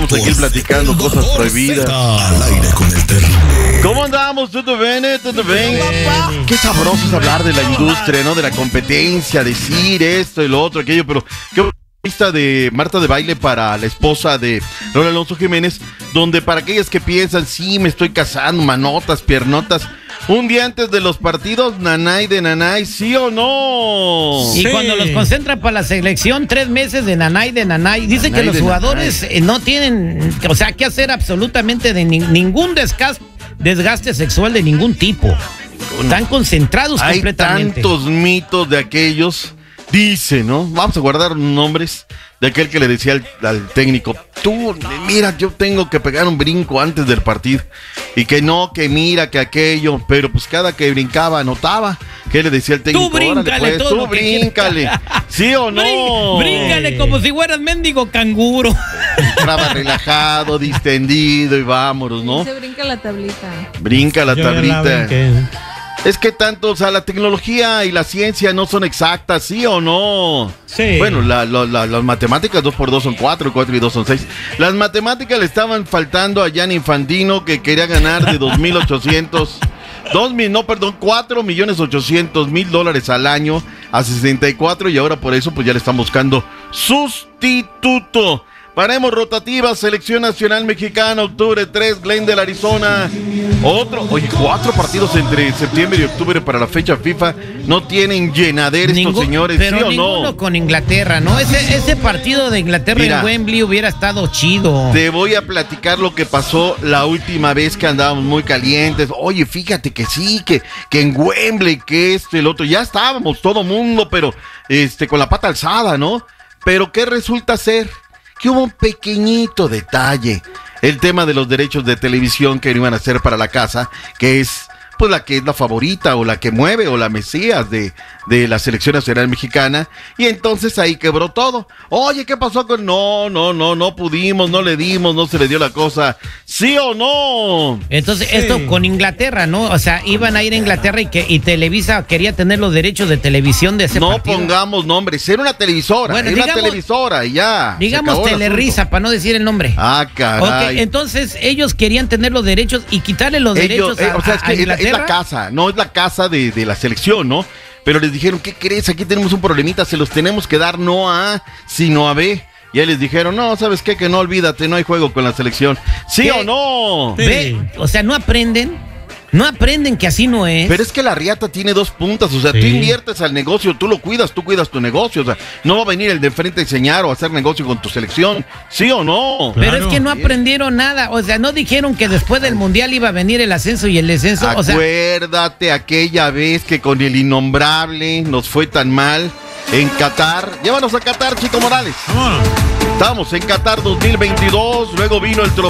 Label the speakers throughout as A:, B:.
A: vamos a seguir platicando cosas prohibidas.
B: Al aire con el terrible.
A: ¿Cómo andamos? ¿Todo bien? ¿Todo bien? Qué sabroso es hablar de la industria, ¿no? De la competencia, decir esto y lo otro, aquello, pero qué lista de Marta de Baile para la esposa de Raúl Alonso Jiménez, donde para aquellas que piensan, sí, me estoy casando, manotas, piernotas, un día antes de los partidos, nanay de nanay, ¿sí o no?
C: Y cuando los concentran para la selección, 3 meses de nanay de nanay. Dice que los jugadores no tienen, o sea, que hacer absolutamente de ningún desgaste sexual de ningún tipo. Están concentrados completamente.
A: Hay tantos mitos de aquellos, dice, ¿no? Vamos a guardar nombres de aquel que le decía al técnico, tú, mira, yo tengo que pegar un brinco antes del partido. Y que no, que mira, que aquello. Pero pues cada que brincaba, anotaba. ¿Qué le decía el técnico?
C: Tú bríncale,
A: pues, tú bríncale. ¿Sí o no?
C: Bríncale como si fueras mendigo canguro.
A: Entraba relajado, distendido y vámonos, ¿no?
D: Se brinca la tablita.
A: Brinca la tablita. Es que tanto, o sea, la tecnología y la ciencia no son exactas, ¿sí o no?
C: Sí.
A: Bueno, las matemáticas, 2 por 2 son 4, 4 y 2 son 6. Las matemáticas le estaban faltando a Gianni Infantino, que quería ganar de 4.800.000 dólares al año a 64, y ahora por eso pues ya le están buscando sustituto. Paremos rotativa, Selección Nacional Mexicana, octubre 3, Glendale, Arizona. 4 partidos entre septiembre y octubre para la fecha FIFA. No tienen llenadera estos señores,
C: pero
A: ¿sí o
C: ninguno
A: no?
C: Con Inglaterra, ¿no? Ese partido de Inglaterra en Wembley hubiera estado chido.
A: Te voy a platicar lo que pasó la última vez que andábamos muy calientes. Oye, fíjate que sí, que en Wembley, que el otro. Ya estábamos todo mundo, pero con la pata alzada, ¿no? Pero ¿qué resulta ser? Que hubo un pequeñito detalle, el tema de los derechos de televisión que iban a hacer para la casa, que es pues la que es la favorita o la que mueve o la mesías de la Selección Nacional Mexicana, y entonces ahí quebró todo. Oye, ¿qué pasó con...? No pudimos, no le dimos, no se le dio la cosa, ¿sí o no?
C: Entonces, esto con Inglaterra, ¿no? O sea, iban a ir a Inglaterra y Televisa quería tener los derechos de televisión de ese partido.
A: No pongamos nombres, era una televisora,
C: bueno,
A: una televisora y ya.
C: Digamos Telerisa, para no decir el nombre.
A: Ah, caray.
C: Okay, entonces ellos querían tener los derechos y quitarle los derechos
A: o sea, es que
C: Inglaterra.
A: Es la casa, no es la casa de la selección, ¿no? Pero les dijeron, ¿qué crees? Aquí tenemos un problemita, se los tenemos que dar no a A, sino a B. Y ahí les dijeron, no, ¿sabes qué? Que no, olvídate, no hay juego con la selección. ¿Sí o no?
C: Sí. Ve, o sea, no aprenden que así no es.
A: Pero es que la riata tiene 2 puntas, o sea, tú inviertes al negocio, tú lo cuidas, tú cuidas tu negocio, o sea, no va a venir el de enfrente a enseñar o a hacer negocio con tu selección, ¿sí o no?
C: Pero es que no aprendieron nada, o sea, no dijeron que después del Mundial iba a venir el ascenso y el descenso,
A: Acuérdate aquella vez que con el innombrable nos fue tan mal en Qatar. Llévanos a Qatar, Chico Morales. Estamos en Qatar 2022, luego vino el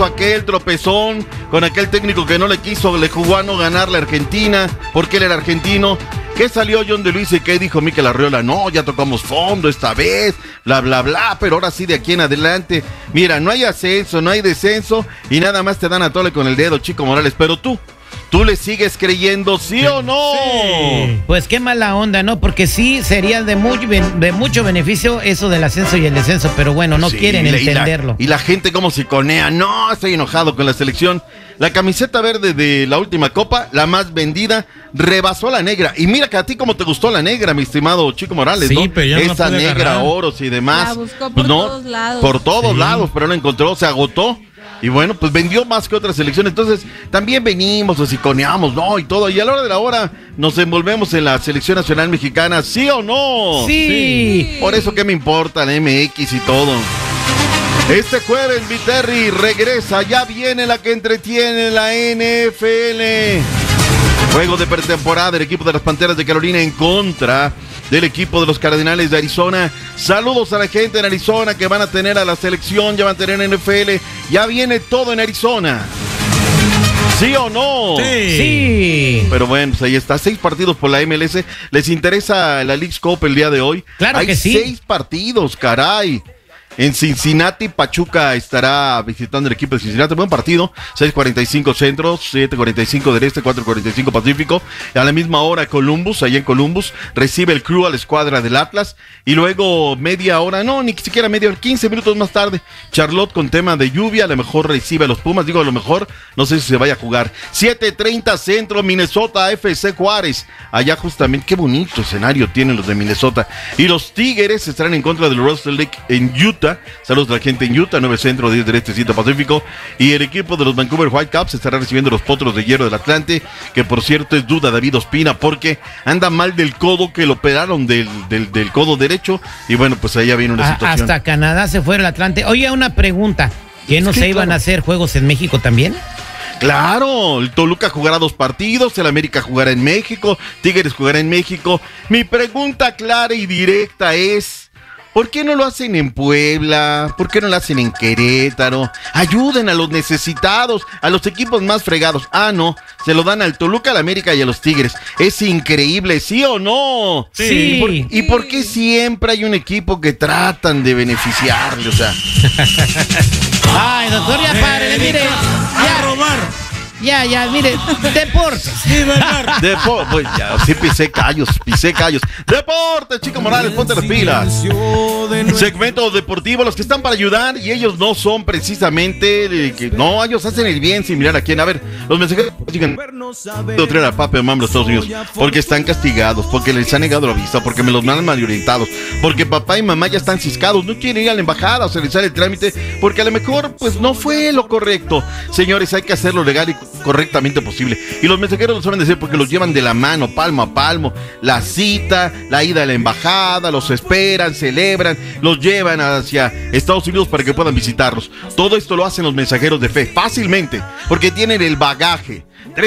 A: tropezón con aquel técnico que no le jugó a no ganar la Argentina, porque él era argentino. ¿Qué salió John de Luis y qué dijo Mikel Arriola? No, ya tocamos fondo esta vez, bla, bla, bla, pero ahora sí de aquí en adelante. Mira, no hay ascenso, no hay descenso y nada más te dan a tole con el dedo, Chico Morales, pero tú le sigues creyendo, ¿sí o no?
C: Sí. Pues qué mala onda, ¿no? Porque sí sería de mucho beneficio eso del ascenso y el descenso, pero bueno, no quieren entenderlo.
A: Y la gente como se conea, no, estoy enojado con la selección. La camiseta verde de la última copa, la más vendida, rebasó a la negra. Y mira que a ti como te gustó la negra, mi estimado Chico Morales,
E: sí,
A: ¿no?
E: Pero ya
A: esa
E: no
A: negra,
E: agarrar.
A: oros y demás.
D: La buscó por todos lados.
A: Por todos lados, pero no encontró, se agotó. Y bueno, pues vendió más que otras selecciones. Entonces, también venimos, hociconeamos, ¿no? Y todo. Y a la hora de la hora nos envolvemos en la Selección Nacional Mexicana, ¿sí o no?
C: Sí.
A: Por eso, ¿qué me importa la MX y todo? Este jueves, Viterri regresa. Ya viene la que entretiene la NFL. Juego de pretemporada, el equipo de las Panteras de Carolina en contra del equipo de los Cardenales de Arizona. Saludos a la gente en Arizona que van a tener a la selección, ya van a tener NFL. Ya viene todo en Arizona. ¿Sí o no?
C: Sí.
A: Pero bueno, pues ahí está, 6 partidos por la MLS. ¿Les interesa la Leagues Cup el día de hoy?
C: Claro que sí.
A: Hay 6 partidos, caray. En Cincinnati, Pachuca estará visitando el equipo de Cincinnati. Buen partido, 6:45 centro, 7:45 del este, 4:45 pacífico. A la misma hora Columbus, allá en Columbus, recibe el Crew a la escuadra del Atlas. Y luego media hora, no, ni siquiera media hora, 15 minutos más tarde, Charlotte con tema de lluvia, a lo mejor recibe a los Pumas. Digo, a lo mejor, no sé si se vaya a jugar. 7:30 centro, Minnesota FC Juárez. Allá justamente, qué bonito escenario tienen los de Minnesota. Y los Tigres estarán en contra del Russell Lake en Utah. Saludos a la gente en Utah, 9 centro, 10 del este, 7 pacífico. Y el equipo de los Vancouver Whitecaps estará recibiendo los Potros de Hierro del Atlante, que por cierto es duda David Ospina, porque anda mal del codo, que lo operaron del codo derecho. Y bueno, pues allá viene una situación.
C: Hasta Canadá se fue el Atlante. Oye, una pregunta, ¿que no se iban a hacer juegos en México también?
A: Claro, el Toluca jugará 2 partidos, el América jugará en México, Tigres jugará en México. Mi pregunta clara y directa es: ¿por qué no lo hacen en Puebla? ¿Por qué no lo hacen en Querétaro? Ayuden a los necesitados, a los equipos más fregados. Ah, no, se lo dan al Toluca, al América y a los Tigres. Es increíble, ¿sí o no?
C: Sí.
A: ¿Y por qué siempre hay un equipo que tratan de beneficiarle? O sea...
C: Ay, doctor, ya pare, mire. Ya robar. Ya, mire, deportes.
A: Pues ya, sí pisé callos. Deportes, Chico Morales, ponte las pilas. Segmento deportivo, los que están para ayudar y ellos no son precisamente no, ellos hacen el bien sin mirar a quién. A ver, los mensajeros digan traer al Papa de Mamá de los Estados Unidos porque están castigados, porque les han negado la visa, porque me los han mal orientados, porque papá y mamá ya están ciscados, no quieren ir a la embajada a realizar el trámite, porque a lo mejor pues no fue lo correcto. Señores, hay que hacerlo legal y correctamente posible. Y los mensajeros lo saben decir porque los llevan de la mano, palmo a palmo. La cita, la ida a la embajada, los esperan, celebran, los llevan hacia Estados Unidos para que puedan visitarlos. Todo esto lo hacen los mensajeros de fe, fácilmente, porque tienen el bagaje.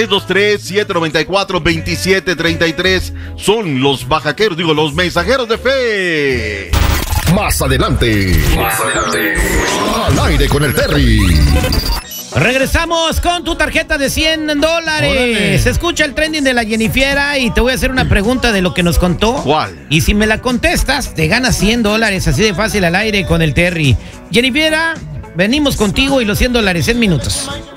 A: 323-794-2733 son los bajaqueros, los mensajeros de fe.
B: Más adelante. Al aire con el Terry.
C: Regresamos con tu tarjeta de $100.
A: Órale.
C: Se escucha el trending de la Jennifiera y te voy a hacer una pregunta de lo que nos contó.
A: ¿Cuál?
C: Y si me la contestas, te ganas $100, así de fácil al aire con el Terry. Jennifiera, venimos contigo y los $100 en minutos.